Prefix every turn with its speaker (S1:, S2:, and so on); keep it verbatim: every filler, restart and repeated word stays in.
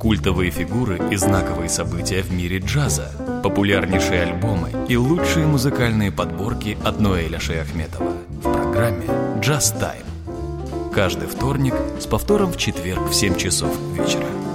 S1: культовые фигуры и знаковые события в мире джаза, популярнейшие альбомы и лучшие музыкальные подборки от Ноэля Шейахметова в программе «Джаз Тайм». Каждый вторник с повтором в четверг в семь часов вечера.